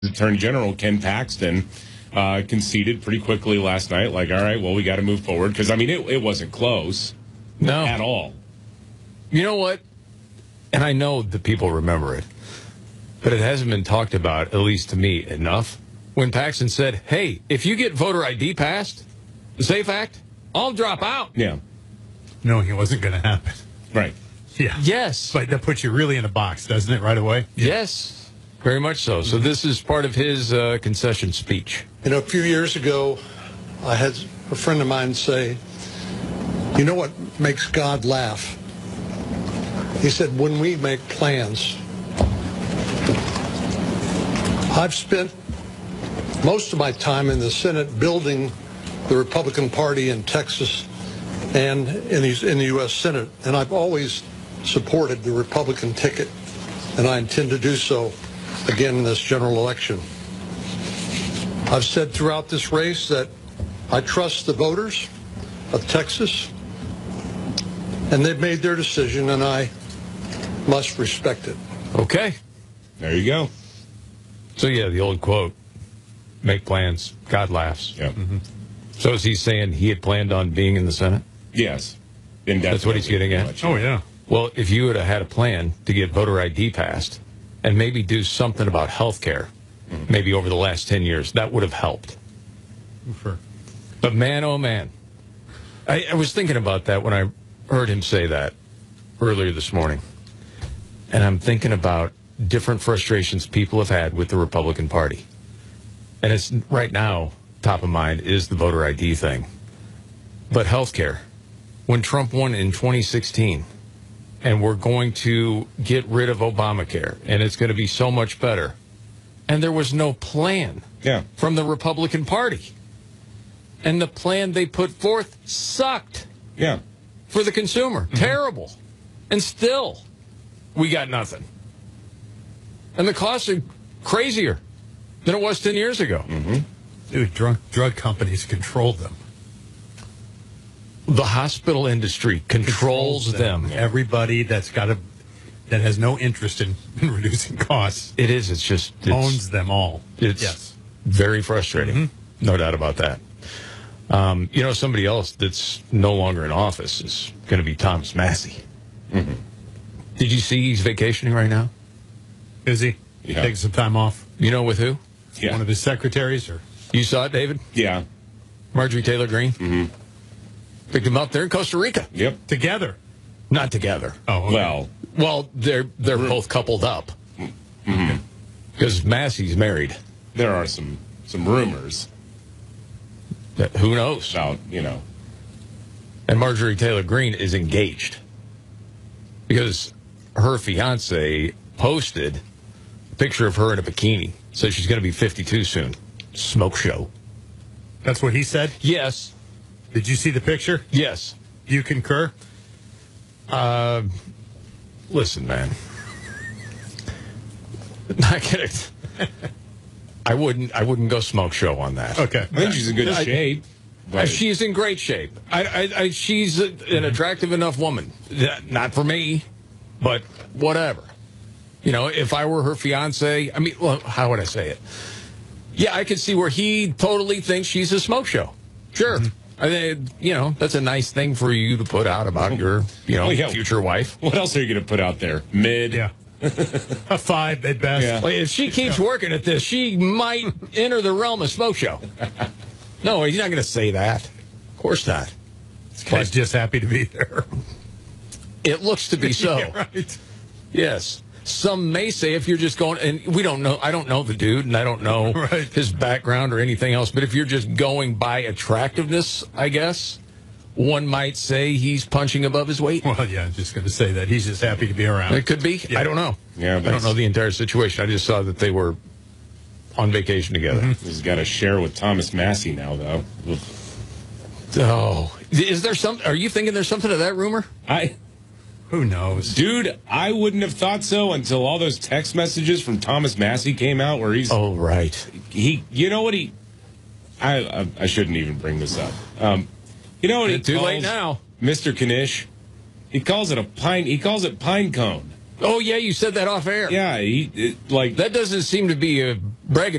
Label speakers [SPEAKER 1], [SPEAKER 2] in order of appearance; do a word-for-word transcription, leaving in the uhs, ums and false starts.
[SPEAKER 1] Attorney General Ken Paxton uh, conceded pretty quickly last night, like, all right, well, we got to move forward. Because, I mean, it, it wasn't close
[SPEAKER 2] no.
[SPEAKER 1] at all.
[SPEAKER 2] You know what? And I know that people remember it, but it hasn't been talked about, at least to me, enough. When Paxton said, hey, if you get voter I D passed, the SAFE Act, I'll drop out.
[SPEAKER 1] Yeah.
[SPEAKER 3] Knowing it wasn't going to happen.
[SPEAKER 1] Right.
[SPEAKER 3] Yeah.
[SPEAKER 2] Yes.
[SPEAKER 3] But that puts you really in a box, doesn't it, right away?
[SPEAKER 2] Yeah. Yes. Very much so. So this is part of his uh, concession speech.
[SPEAKER 4] You know, a few years ago, I had a friend of mine say, you know what makes God laugh? He said, when we make plans. I've spent most of my time in the Senate building the Republican Party in Texas and in the, in the U S Senate, and I've always supported the Republican ticket, and I intend to do so again in this general election. I've said throughout this race that I trust the voters of Texas, and they've made their decision, and I must respect it.
[SPEAKER 2] Okay.
[SPEAKER 1] There you go.
[SPEAKER 2] So, yeah, the old quote, make plans, God laughs.
[SPEAKER 1] Yep.
[SPEAKER 2] Mm-hmm. So is he saying he had planned on being in the Senate?
[SPEAKER 1] Yes.
[SPEAKER 2] That's what he's getting at?
[SPEAKER 1] Much,
[SPEAKER 3] oh, yeah.
[SPEAKER 2] Well, if you would have had a plan to get voter I D passed and maybe do something about health care, mm-hmm. maybe over the last ten years, that would have helped.
[SPEAKER 3] Sure.
[SPEAKER 2] But man, oh man, I, I was thinking about that when I heard him say that earlier this morning. And I'm thinking about different frustrations people have had with the Republican Party. And it's right now, top of mind, is the voter I D thing. But health care. When Trump won in twenty sixteen, and we're going to get rid of Obamacare, and it's going to be so much better. And there was no plan
[SPEAKER 1] yeah.
[SPEAKER 2] from the Republican Party. And the plan they put forth sucked
[SPEAKER 1] yeah.
[SPEAKER 2] for the consumer. Mm-hmm. Terrible. And still, we got nothing. And the costs are crazier than it was ten years ago.
[SPEAKER 1] Mm-hmm.
[SPEAKER 3] Dude, drug, drug companies control them.
[SPEAKER 2] The hospital industry controls, controls them.
[SPEAKER 3] them. Everybody that's got a that has no interest in, in reducing costs.
[SPEAKER 2] It is. It's just it's,
[SPEAKER 3] owns them all.
[SPEAKER 2] It's
[SPEAKER 3] yes.
[SPEAKER 2] very frustrating. Mm-hmm. No doubt about that. Um, you know, somebody else that's no longer in office is going to be Thomas Massie. Mm-hmm. Did you see he's vacationing right now?
[SPEAKER 3] Is he?
[SPEAKER 1] Yeah.
[SPEAKER 3] Taking some time off.
[SPEAKER 2] You know with who?
[SPEAKER 1] Yeah.
[SPEAKER 3] One of his secretaries, or
[SPEAKER 2] you saw it, David?
[SPEAKER 1] Yeah.
[SPEAKER 2] Marjorie Taylor Greene.
[SPEAKER 1] Mm-hmm.
[SPEAKER 2] Picked him up there in Costa Rica.
[SPEAKER 1] Yep.
[SPEAKER 3] Together.
[SPEAKER 2] Not together.
[SPEAKER 3] Oh, okay.
[SPEAKER 1] Well,
[SPEAKER 2] well, they're they're both coupled up.
[SPEAKER 1] Mm-hmm.
[SPEAKER 2] Because Massie's married.
[SPEAKER 1] There are some some rumors.
[SPEAKER 2] That, who knows?
[SPEAKER 1] About, you know.
[SPEAKER 2] And Marjorie Taylor Greene is engaged. Because her fiance posted a picture of her in a bikini. Says she's going to be fifty-two soon. Smoke show.
[SPEAKER 3] That's what he said?
[SPEAKER 2] Yes.
[SPEAKER 3] Did you see the picture?
[SPEAKER 2] Yes.
[SPEAKER 3] You concur?
[SPEAKER 2] Uh, listen, man. Not gonna. I wouldn't. I wouldn't go smoke show on that.
[SPEAKER 3] Okay.
[SPEAKER 1] I think she's in good
[SPEAKER 2] I,
[SPEAKER 1] shape.
[SPEAKER 2] I, she's in great shape. I, I, I, she's a, an attractive enough woman. Not for me, but whatever. You know, if I were her fiance, I mean, well, how would I say it? Yeah, I could see where he totally thinks she's a smoke show. Sure. Mm-hmm. I think, you know, that's a nice thing for you to put out about your, you know, well, yeah. future wife.
[SPEAKER 1] What else are you going to put out there? Mid?
[SPEAKER 3] Yeah. A five at best.
[SPEAKER 1] Yeah.
[SPEAKER 2] Well, if she keeps working at this, she might enter the realm of smoke show. No, he's not going to say that. Of course not.
[SPEAKER 3] This guy's just happy to be there.
[SPEAKER 2] It looks to be so.
[SPEAKER 3] Yeah, right.
[SPEAKER 2] Yes. Some may say if you're just going, and we don't know, I don't know the dude, and I don't know
[SPEAKER 3] right.
[SPEAKER 2] his background or anything else, but if you're just going by attractiveness, I guess, one might say he's punching above his weight.
[SPEAKER 3] Well, yeah, I'm just going to say that. He's just happy to be around.
[SPEAKER 2] It could be. Yeah. I don't know.
[SPEAKER 1] Yeah,
[SPEAKER 2] I don't know the entire situation. I just saw that they were on vacation together.
[SPEAKER 1] Mm-hmm. He's got to share with Thomas Massie now, though.
[SPEAKER 2] Oh. Is there some, are you thinking there's something to that rumor?
[SPEAKER 1] I...
[SPEAKER 3] Who knows?
[SPEAKER 1] Dude, I wouldn't have thought so until all those text messages from Thomas Massie came out where he's...
[SPEAKER 2] Oh, right.
[SPEAKER 1] He, you know what he... I I, I shouldn't even bring this up. Um, you know what he
[SPEAKER 2] It's too
[SPEAKER 1] calls
[SPEAKER 2] late now.
[SPEAKER 1] Mister Knish? He calls it a pine... He calls it pine cone.
[SPEAKER 2] Oh, yeah, you said that off air.
[SPEAKER 1] Yeah, he... It, like...
[SPEAKER 2] That doesn't seem to be a bragging